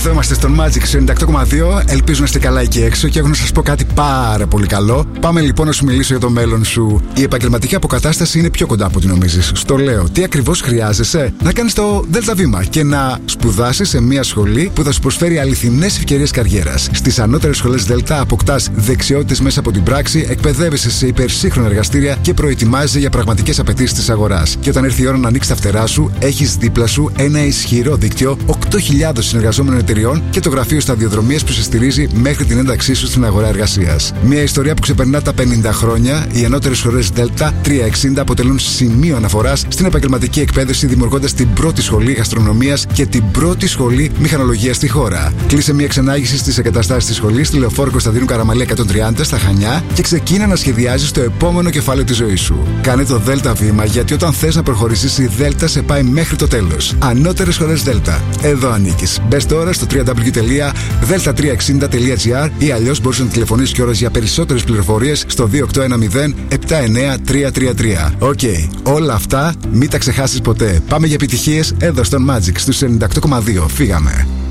Εδώ είμαστε στον Magic 98,2. Ελπίζω να είστε καλά εκεί έξω και έχω να σας πω κάτι πάρα πολύ καλό. Πάμε λοιπόν να σου μιλήσω για το μέλλον σου. Η επαγγελματική αποκατάσταση είναι πιο κοντά από ό,τι νομίζεις. Στο λέω. Τι ακριβώς χρειάζεσαι? Να κάνεις το ΔΒ και να σπουδάσεις σε μια σχολή που θα σου προσφέρει αληθινές ευκαιρίες καριέρας. Στις ανώτερες σχολές ΔΕΛΤΑ αποκτάς δεξιότητες μέσα από την πράξη, εκπαιδεύεσαι σε υπερσύγχρονα εργαστήρια και προετοιμάζεσαι για πραγματικές απαιτήσεις της αγοράς. Και όταν έρθει η ώρα να ανοίξεις τα φτερά σου, έχεις δίπλα σου ένα ισχυρό δίκτυο 8.000 συνεργαζόμενων εταιριών και το γραφείο σταδιοδρομίας που σε στηρίζει μέχρι την ένταξή σου στην αγορά εργασίας. Μια ιστορία που ξεπερνά τα 50 χρόνια, οι ανώτερες σχολές ΔΕΛΤΑ 360 αποτελούν σημείο αναφοράς στην επαγγελματική εκπαίδευση, δημιουργώντας την πρώτη σχολή γαστρονομίας και την πρώτη σχολή μηχανολογίας στη χώρα. Κλείσε μια ξενάγηση στις εγκαταστάσεις της σχολής στη Λεωφόρο Κωνσταντίνου Καραμαλή 130 στα Χανιά και ξεκίνα να σχεδιάζεις το επόμενο κεφάλαιο της ζωής σου. Κάνε το ΔΕΛΤΑ βήμα, γιατί όταν θες να προχωρήσεις, η ΔΕΛΤΑ σε πάει μέχρι το τέλος. Ανώτερες σχολές ΔΕΛΤΑ. Εδώ ανήκεις. Μπες τώρα στο www.delta360.gr ή αλλιώς μπορείς να τηλεφωνήσεις κιόλας για περισσότερες πληροφορίες στο 2810 79333. Οκ, όλα αυτά μην τα ξεχάσεις ποτέ. Πάμε για επιτυχίες εδώ στον Magic στους 98,2. Φύγαμε.